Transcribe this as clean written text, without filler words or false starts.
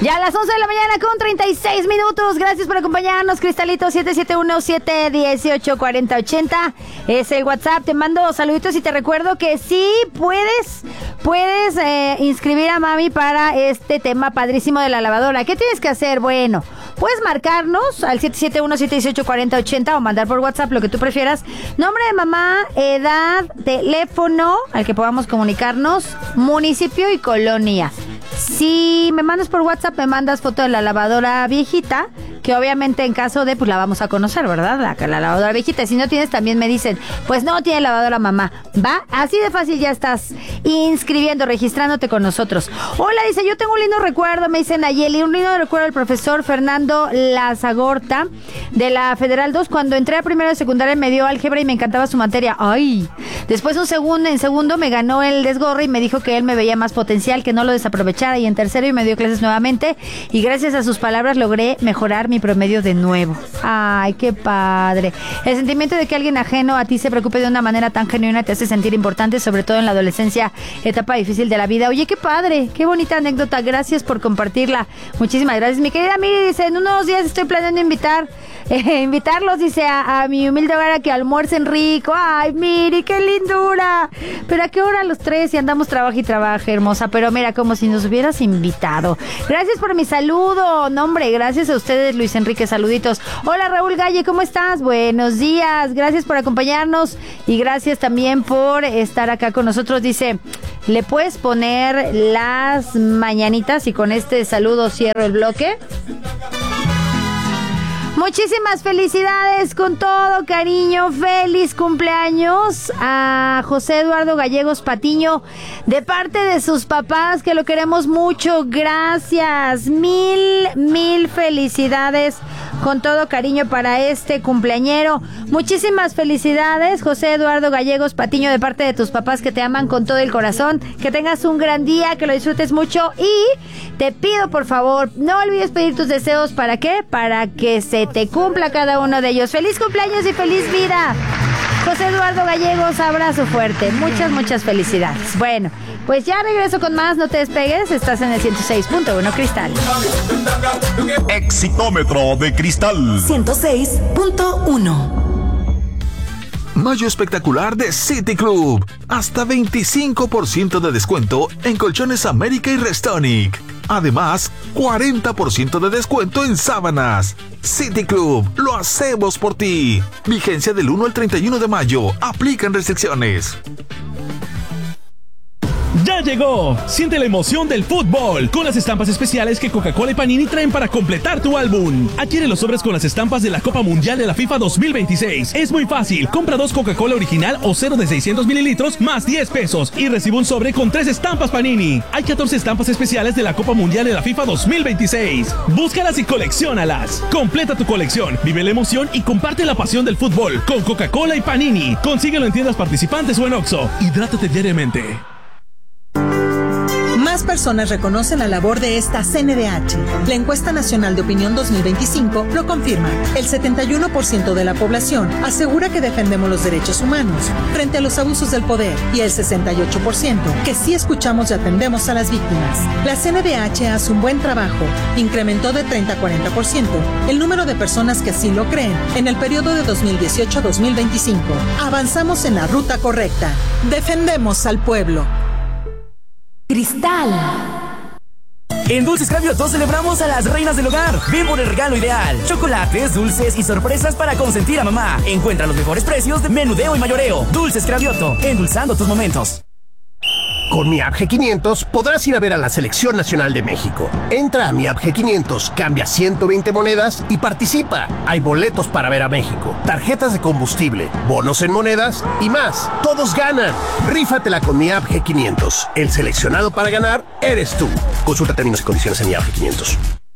Ya a las 11 de la mañana con 36 minutos. Gracias por acompañarnos, Cristalito. 771-718-4080 es el WhatsApp. Te mando saluditos y te recuerdo que sí puedes inscribir a mami para este tema padrísimo de la lavadora. ¿Qué tienes que hacer? Bueno, puedes marcarnos al 771-718-4080 o mandar por WhatsApp, lo que tú prefieras. Nombre de mamá, edad, teléfono al que podamos comunicarnos, municipio y colonia. Si me mandas por WhatsApp, me mandas foto de la lavadora viejita, que obviamente en caso de, pues la vamos a conocer, ¿verdad? La lavadora viejita. Si no tienes, también me dicen, pues no tiene lavadora mamá. ¿Va? Así de fácil ya estás inscribiendo, registrándote con nosotros. Hola, dice, yo tengo un lindo recuerdo, me dice Nayeli, un lindo recuerdo del profesor Fernando Lazagorta de la Federal 2. Cuando entré a primero de secundaria me dio álgebra y me encantaba su materia. ¡Ay! Después en segundo me ganó el desgorre y me dijo que él me veía más potencial, que no lo desaprovechara. Y en tercero y me dio clases nuevamente y gracias a sus palabras logré mejorar mi promedio de nuevo. Ay, qué padre. El sentimiento de que alguien ajeno a ti se preocupe de una manera tan genuina te hace sentir importante, sobre todo en la adolescencia, etapa difícil de la vida. Oye, qué padre, qué bonita anécdota. Gracias por compartirla. Muchísimas gracias. Mi querida Miri dice, en unos días estoy planeando invitarlos, dice, a mi humilde hogar a que almuercen rico. Ay, Miri, qué lindura. Pero ¿a qué hora los tres? Si andamos trabaja y trabaja, hermosa. Pero mira, como si nos hubieras invitado. Gracias por mi saludo. No, hombre, gracias a ustedes, Luis Enrique. Saluditos. Hola, Raúl Galle, ¿cómo estás? Buenos días. Gracias por acompañarnos y gracias también por estar acá con nosotros. Dice, ¿le puedes poner las mañanitas? Y con este saludo cierro el bloque. Muchísimas felicidades con todo cariño, feliz cumpleaños a José Eduardo Gallegos Patiño de parte de sus papás, que lo queremos mucho. Gracias, mil felicidades con todo cariño para este cumpleañero. Muchísimas felicidades, José Eduardo Gallegos Patiño, de parte de tus papás que te aman con todo el corazón. Que tengas un gran día, que lo disfrutes mucho y te pido por favor, no olvides pedir tus deseos. ¿Para qué? Para que se te cumpla cada uno de ellos. ¡Feliz cumpleaños y feliz vida! José Eduardo Gallegos, abrazo fuerte. Muchas felicidades. Bueno, pues ya regreso con más. No te despegues. Estás en el 106.1 Cristal. Exitómetro de Cristal 106.1. Mayo espectacular de City Club. Hasta 25% de descuento en colchones América y Restonic. Además, 40% de descuento en sábanas. City Club, lo hacemos por ti. Vigencia del 1 al 31 de mayo. Aplican restricciones. ¡Ya llegó! Siente la emoción del fútbol con las estampas especiales que Coca-Cola y Panini traen para completar tu álbum. Adquiere los sobres con las estampas de la Copa Mundial de la FIFA 2026. Es muy fácil. Compra 2 Coca-Cola original o 0 de 600 mililitros más 10 pesos y recibe un sobre con 3 estampas Panini. Hay 14 estampas especiales de la Copa Mundial de la FIFA 2026. Búscalas y colecciónalas. Completa tu colección, vive la emoción y comparte la pasión del fútbol con Coca-Cola y Panini. Consíguelo en tiendas participantes o en Oxxo. Hidrátate diariamente. Más personas reconocen la labor de esta CNDH. La encuesta nacional de opinión 2025 lo confirma. El 71% de la población asegura que defendemos los derechos humanos frente a los abusos del poder y el 68% que sí escuchamos y atendemos a las víctimas. La CNDH hace un buen trabajo. Incrementó de 30 a 40% el número de personas que así lo creen en el periodo de 2018 a 2025. Avanzamos en la ruta correcta. Defendemos al pueblo. Cristal. En Dulces Cravioto celebramos a las reinas del hogar. Ven por el regalo ideal. Chocolates, dulces y sorpresas para consentir a mamá. Encuentra los mejores precios de menudeo y mayoreo. Dulces Cravioto, endulzando tus momentos. Con Mi App G500 podrás ir a ver a la Selección Nacional de México. Entra a Mi App G500, cambia 120 monedas y participa. Hay boletos para ver a México, tarjetas de combustible, bonos en monedas y más. ¡Todos ganan! Rífatela con Mi App G500. El seleccionado para ganar eres tú. Consulta términos y condiciones en Mi App G500.